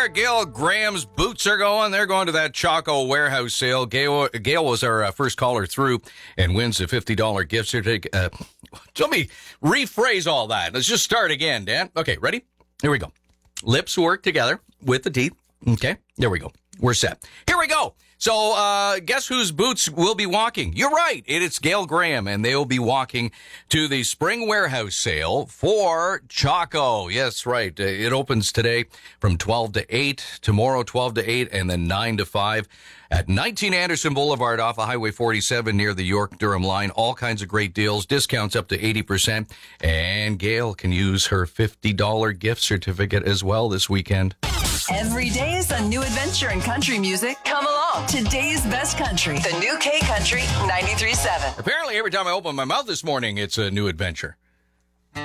where Gail Graham's boots are going. They're going to that Choco warehouse sale. Gail was our first caller through and wins a $50 gift certificate. Let me rephrase all that. Let's just start again, Dan. Okay, ready? Here we go. Lips work together with the teeth. Okay, there we go. We're set. Here we go. So, guess whose boots will be walking? You're right. It's Gail Graham, and they will be walking to the spring warehouse sale for Choco. Yes, right. It opens today from 12 to 8, tomorrow 12 to 8, and then 9 to 5 at 19 Anderson Boulevard off of Highway 47 near the York-Durham line. All kinds of great deals, discounts up to 80%, and Gail can use her $50 gift certificate as well this weekend. Every day is a new adventure in country music. Come along. Today's best country. The new K Country 93.7. Apparently, every time I open my mouth this morning, it's a new adventure.